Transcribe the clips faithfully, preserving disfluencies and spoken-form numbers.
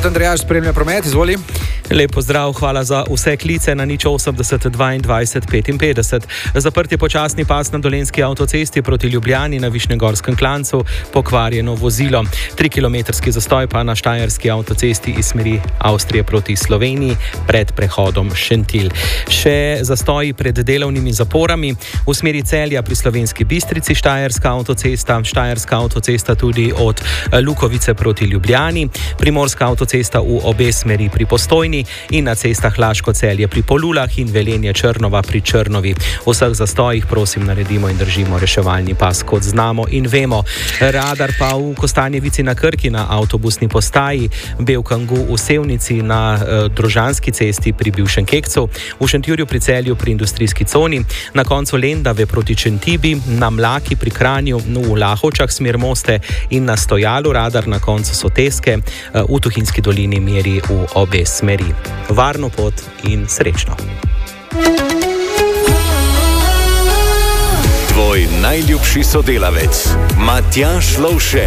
Gospod Andrejaš spremlja promet, izvoli. Lep pozdrav, hvala za vse klice na nič osemdeset dvaindvajset petinpetdeset. Zaprt je počasni pas na Dolenjski avtocesti proti Ljubljani na Višnjegorskem klancu, pokvarjeno vozilo. Trikilometrski zastoj pa na Štajerski avtocesti iz smeri Avstrije proti Sloveniji pred prehodom Šentilj. Še zastoji pred delovnimi zaporami v smeri Celja pri Slovenski Bistrici, Štajerska avtocesta, Štajerska avtocesta tudi od Lukovice proti Ljubljani, Primorska avtocesta v obe smeri pri Postojni in na cestah Laško-Celje pri Polulah in Velenje-Črnova pri Črnovi. V vseh zastojih prosim naredimo in držimo reševalni pas, kot znamo in vemo. Radar pa v Kostanjevici na Krki na avtobusni postaji, Belkangu v Sevnici na eh, Drožanski cesti pri bivšem Kekcu, v Šentjurju pri Celju pri industrijski coni, na koncu Lendave proti Čentibi, na Mlaki pri Kranju, v Lahovčah smer Moste in na Stojalu radar na koncu Soteske, eh, v Tuhinjski dolini meri v obe smeri. Varno pot in srečno. Tvoj najljubši sodelavec, Matjaž Lovše.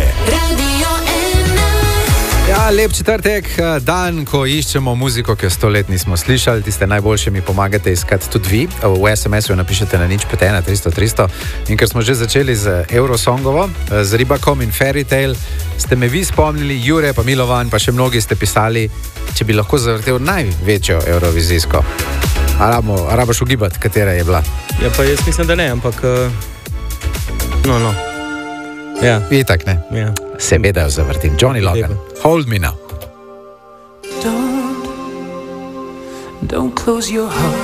Ja, lep četrtek, dan, ko iščemo muziko, ki jo sto let nismo slišali. Tiste najboljše mi pomagate iskati tudi vi. V es em esu napišete na nič pet ena tristo tristo. In ker smo že začeli z Eurosongovo, z Ribakom in Fairytale, ste me vi spomnili, Jure pa Milovan, pa še mnogi ste pisali, če bi lahko zavrtel največjo eurovizijsko. A rabo, a raboš ugibati, katera je bila? Ja, pa jaz mislim, da ne, ampak... No, no. Ja. Itak ne. Ja. Seveda jo zavrtim. Johnny Logan. Hold me now. Don't, don't close your heart.